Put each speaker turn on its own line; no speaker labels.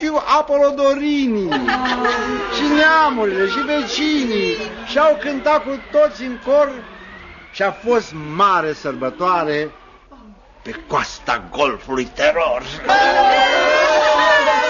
fiu Apolodorinii. Și neamurile și vecinii și-au cântat cu toți în cor și a fost mare sărbătoare pe coasta Golfului Terror.